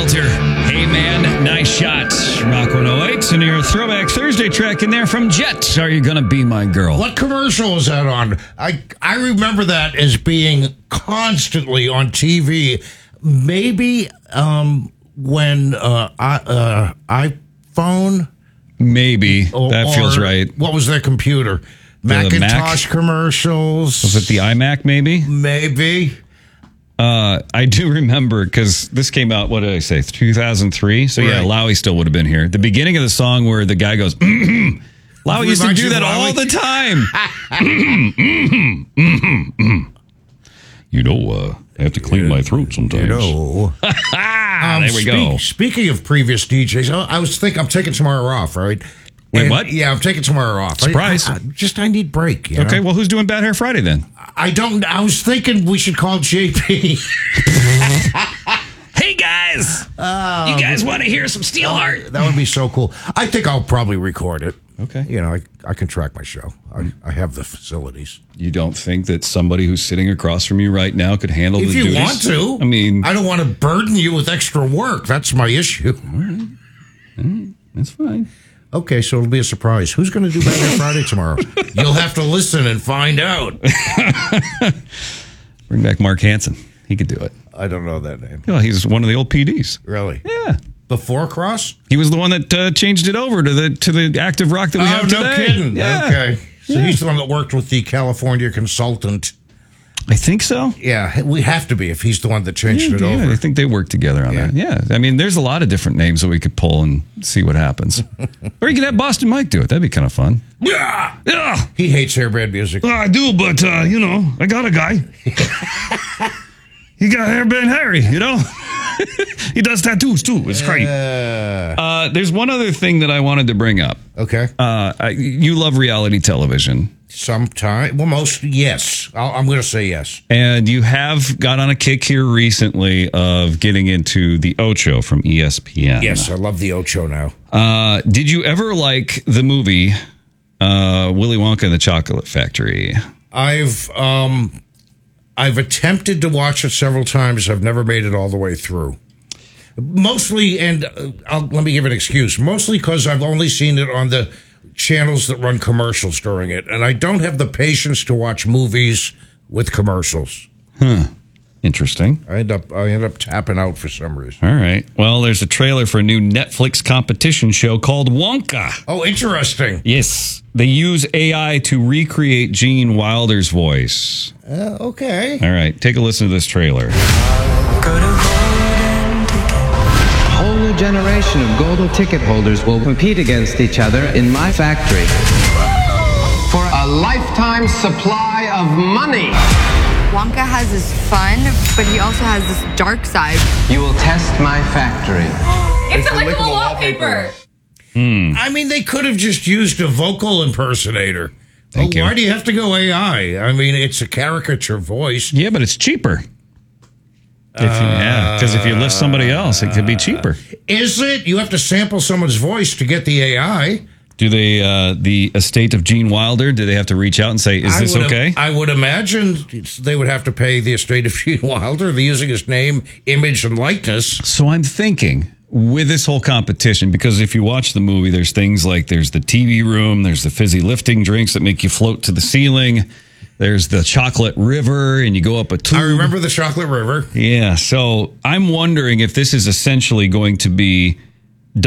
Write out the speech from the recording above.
Filter. Hey man, nice shot. Rock 108 and your Throwback Thursday track in there from Jet. Are you gonna be my girl? What commercial is that on? I remember that as being constantly on TV. Maybe when iPhone. Maybe. That feels right. What was their computer? Macintosh commercials. Was it the iMac maybe? Maybe. I do remember because this came out, what did I say, 2003? So yeah, Right. Lowy still would have been here. The beginning of the song where the guy goes, Lowy used to do that all the time. I have to clean my throat sometimes. There we go. Speaking of previous DJs, I'm taking tomorrow off, right? Wait, what? Yeah, I'm taking tomorrow off. Surprise. I need break. Okay, know? well, who's doing Bad Hair Friday then? I was thinking we should call JP. Hey, guys. You guys want to hear some Steelheart? That would be so cool. I think I'll probably record it. Okay. You know, I can track my show. I have the facilities. You don't think that somebody who's sitting across from you right now could handle the If you duties? want to. I mean, I don't want to burden you with extra work. That's my issue. All right. That's fine. Okay, so it'll be a surprise. Who's going to do Bad Hair Friday tomorrow? You'll have to listen and find out. Bring back Mark Hansen. He could do it. I don't know that name. Well, he's one of the old PDs. Really? Yeah. Before Cross? He was the one that changed it over to the active rock that we have today. No kidding. Yeah. Okay. So he's the one that worked with the California consultant. I think so. Yeah, we have to be if he's the one that changed it over. I think they worked together on that. Yeah. I mean, there's a lot of different names that we could pull and see what happens. Or you could have Boston Mike do it. That'd be kind of fun. Yeah. Yeah. He hates hairband music. I do, but, I got a guy. He got Hairband Harry, He does tattoos, too. It's great. There's one other thing that I wanted to bring up. Okay. You love reality television. Sometime. Well, yes. I'm going to say yes. And you have got on a kick here recently of getting into the Ocho from ESPN. Yes, I love the Ocho now. Did you ever like the movie Willy Wonka and the Chocolate Factory? I've attempted to watch it several times. I've never made it all the way through. Mostly, and let me give an excuse. Mostly because I've only seen it on the channels that run commercials during it, and I don't have the patience to watch movies with commercials. Interesting. I end up tapping out for some reason. All right. Well, there's a trailer for a new Netflix competition show called Wonka. Oh, interesting. Yes. They use AI to recreate Gene Wilder's voice. Okay. All right. Take a listen to this trailer. A whole new generation of golden ticket holders will compete against each other in my factory for a lifetime supply of money. Wonka has this fun, but he also has this dark side. You will test my factory. It's a lickable wallpaper. I mean, they could have just used a vocal impersonator. Thank you. Why do you have to go AI? I mean, it's a caricature voice. Yeah, but it's cheaper. Because if you list somebody else, it could be cheaper. Is it? You have to sample someone's voice to get the AI. Do they, the estate of Gene Wilder, do they have to reach out and say, is this okay? I would imagine they would have to pay the estate of Gene Wilder. They're using his name, image, and likeness. So I'm thinking, with this whole competition, because if you watch the movie, there's things like there's the TV room, there's the fizzy lifting drinks that make you float to the ceiling, there's the chocolate river, and you go up a tube. I remember the chocolate river. Yeah, so I'm wondering if this is essentially going to be